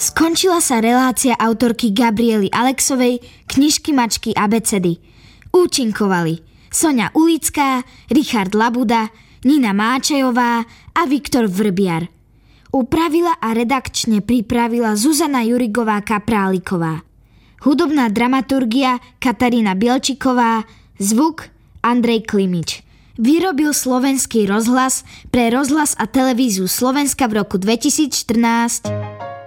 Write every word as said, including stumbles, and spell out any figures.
Skončila sa relácia autorky Gabriely Alexovej Knižky mačky abecedy. Účinkovali Soňa Ulická, Richard Labuda, Nina Máčajová a Viktor Vrbiar. Upravila a redakčne pripravila Zuzana Jurigová Kapráliková. Hudobná dramaturgia Katarína Bielčiková, zvuk Andrej Klimič. Vyrobil Slovenský rozhlas pre rozhlas a televíziu Slovenska v roku dvetisícštrnásť.